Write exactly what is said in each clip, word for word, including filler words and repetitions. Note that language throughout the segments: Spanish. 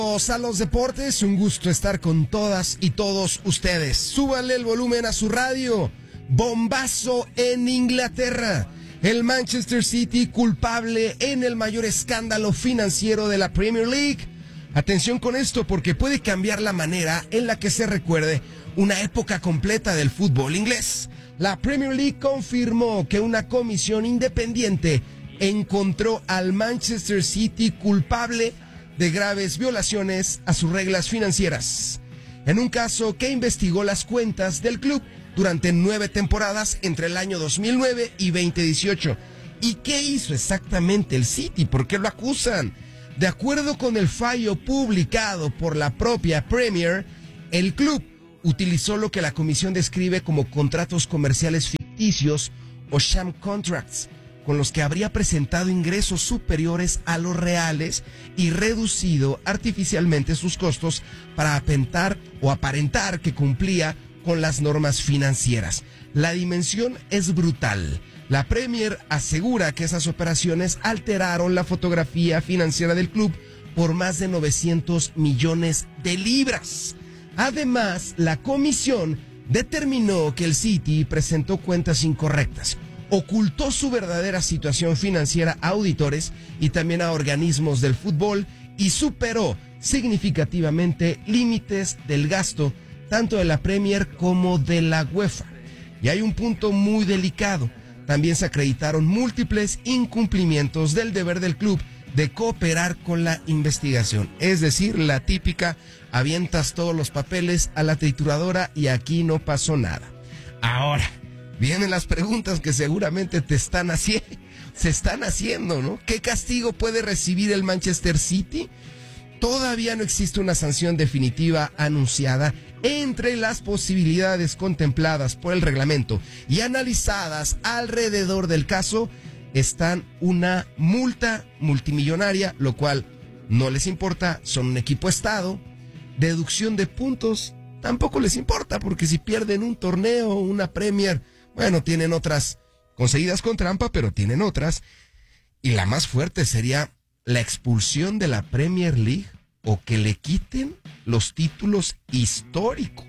A los deportes, un gusto estar con todas y todos ustedes. Súbanle el volumen a su radio. Bombazo en Inglaterra. El Manchester City culpable en el mayor escándalo financiero de la Premier League. Atención con esto porque puede cambiar la manera en la que se recuerde una época completa del fútbol inglés. La Premier League confirmó que una comisión independiente encontró al Manchester City culpable de graves violaciones a sus reglas financieras, en un caso que investigó las cuentas del club durante nueve temporadas entre el año dos mil nueve y veinte dieciocho. ¿Y qué hizo exactamente el City? ¿Por qué lo acusan? De acuerdo con el fallo publicado por la propia Premier, el club utilizó lo que la comisión describe como contratos comerciales ficticios o sham contracts, con los que habría presentado ingresos superiores a los reales y reducido artificialmente sus costos para aparentar o aparentar que cumplía con las normas financieras. La dimensión es brutal. La Premier asegura que esas operaciones alteraron la fotografía financiera del club por más de novecientos millones de libras. Además, la comisión determinó que el City presentó cuentas incorrectas, ocultó su verdadera situación financiera a auditores y también a organismos del fútbol y superó significativamente límites del gasto tanto de la Premier como de la UEFA. Y hay un punto muy delicado. También se acreditaron múltiples incumplimientos del deber del club de cooperar con la investigación. Es decir, la típica, avientas todos los papeles a la trituradora y aquí no pasó nada. Ahora vienen las preguntas que seguramente te están haciendo, se están haciendo, ¿no? ¿Qué castigo puede recibir el Manchester City? Todavía no existe una sanción definitiva anunciada. Entre las posibilidades contempladas por el reglamento y analizadas alrededor del caso están una multa multimillonaria, lo cual no les importa, son un equipo estado, deducción de puntos, tampoco les importa, porque si pierden un torneo, una Premier, bueno, tienen otras conseguidas con trampa, pero tienen otras. Y la más fuerte sería la expulsión de la Premier League o que le quiten los títulos históricos.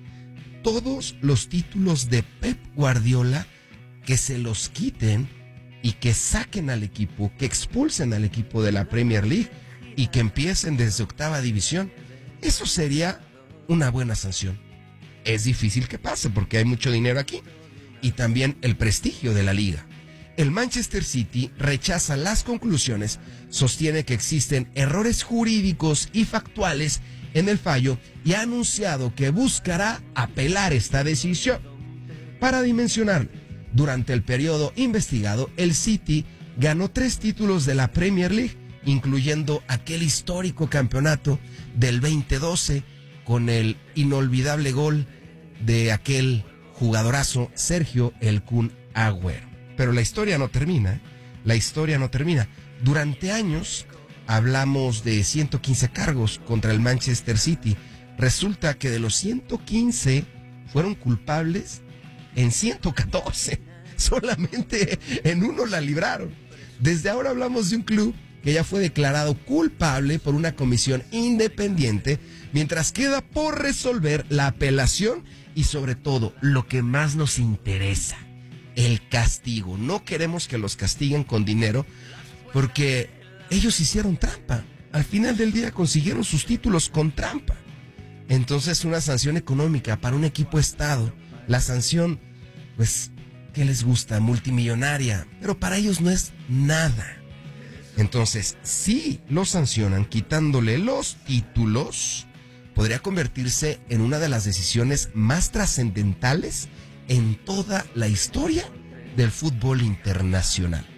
Todos los títulos de Pep Guardiola, que se los quiten y que saquen al equipo, que expulsen al equipo de la Premier League y que empiecen desde octava división. Eso sería una buena sanción. Es difícil que pase porque hay mucho dinero aquí. Y también el prestigio de la liga. El Manchester City rechaza las conclusiones, sostiene que existen errores jurídicos y factuales en el fallo y ha anunciado que buscará apelar esta decisión. Para dimensionar, durante el periodo investigado, el City ganó tres títulos de la Premier League, incluyendo aquel histórico campeonato del veinte doce con el inolvidable gol de aquel jugadorazo Sergio El Kun Agüero. Pero la historia no termina, ¿eh? La historia no termina. Durante años hablamos de ciento quince cargos contra el Manchester City. Resulta que de los ciento quince fueron culpables en ciento catorce. Solamente en uno la libraron. Desde ahora hablamos de un club que ya fue declarado culpable por una comisión independiente, mientras queda por resolver la apelación y sobre todo lo que más nos interesa, el castigo. No queremos que los castiguen con dinero porque ellos hicieron trampa. Al final del día consiguieron sus títulos con trampa. Entonces una sanción económica para un equipo estado, la sanción, pues, ¿qué les gusta? Multimillonaria, pero para ellos no es nada. Entonces, si lo sancionan quitándole los títulos, podría convertirse en una de las decisiones más trascendentales en toda la historia del fútbol internacional.